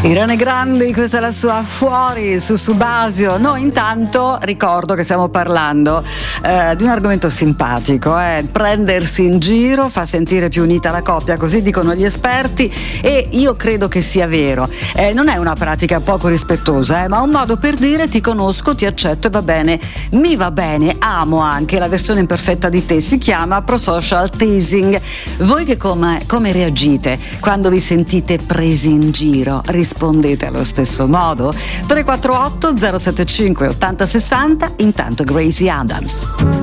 Irene Grandi, questa è la sua Fuori su Subasio. Noi intanto ricordo che stiamo parlando di un argomento simpatico, prendersi in giro fa sentire più unita la coppia, così dicono gli esperti, e io credo che sia vero. Non è una pratica poco rispettosa, ma un modo per dire ti conosco, ti accetto e va bene, mi va bene, amo anche la versione imperfetta di te, si chiama prosocial teasing. Voi che come reagite quando vi sentite presi in giro? Rispondete allo stesso modo? 348 075 8060. Intanto Gracie Adams.